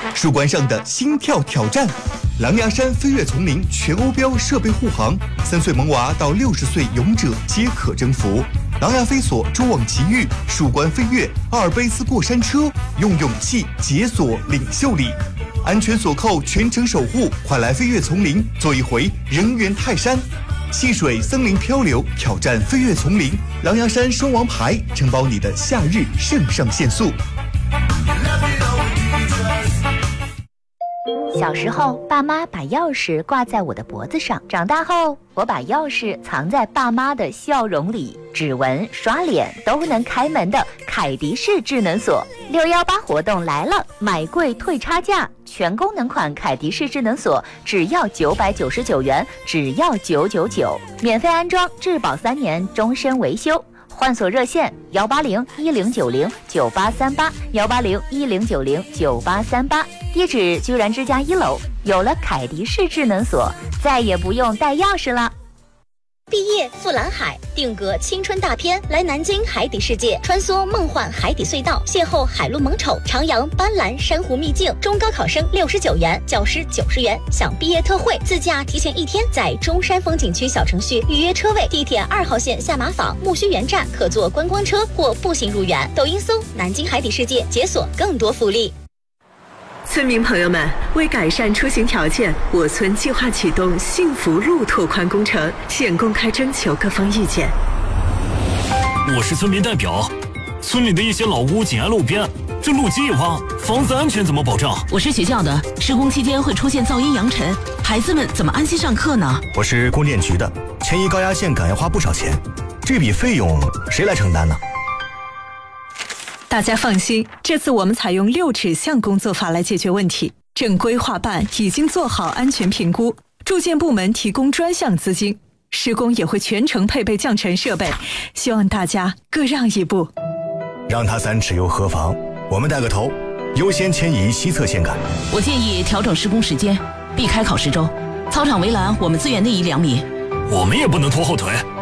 树冠上的心跳挑战，狼牙山飞跃丛林全欧标设备护航，3岁萌娃到60岁勇者皆可征服。狼牙飞索蛛网奇遇，树冠飞跃，阿尔卑斯过山车，用勇气解锁领袖力。安全锁扣，全程守护，快来飞跃丛林，做一回人猿泰山。戏水森林漂流，挑战飞跃丛林，狼牙山双王牌承包你的夏日肾上腺素。 小时候，爸妈把钥匙挂在我的脖子上；长大后，我把钥匙藏在爸妈的笑容里。指纹、刷脸都能开门的凯迪式智能锁，618活动来了，买贵退差价，全功能款凯迪式智能锁只要999元，只要999，免费安装，质保3年，终身维修。换锁热线18010909838，18010909838，地址居然之家1楼。有了凯迪式智能锁，再也不用带钥匙了。 毕业赴蓝海，定格青春大片，来南京海底世界，穿梭梦幻海底隧道，邂逅海陆萌宠，徜徉斑斓珊瑚秘境。中高考生69元，教师90元，享毕业特惠，自驾提前1天，在中山风景区小程序预约车位，地铁2号线下马坊木须园站可坐观光车或步行入园。抖音搜南京海底世界，解锁更多福利。 村民朋友们，为改善出行条件，我村计划启动幸福路拓宽工程，现公开征求各方意见。 我是村民代表，村里的一些老屋紧挨路边，这路基一挖，房子安全怎么保障？ 我是学校的，施工期间会出现噪音扬尘，孩子们怎么安心上课呢？ 我是供电局的，迁移高压线杆要花不少钱，这笔费用谁来承担呢？ 大家放心，这次我们采用6指向工作法来解决问题。正规划办已经做好安全评估，住建部门提供专项资金，施工也会全程配备降尘设备，希望大家各让一步。 让他3尺又何妨？我们带个头，优先迁移西侧线杆。 我建议调整施工时间，避开考试周。操场围栏我们资源内移2米。 我们也不能拖后腿。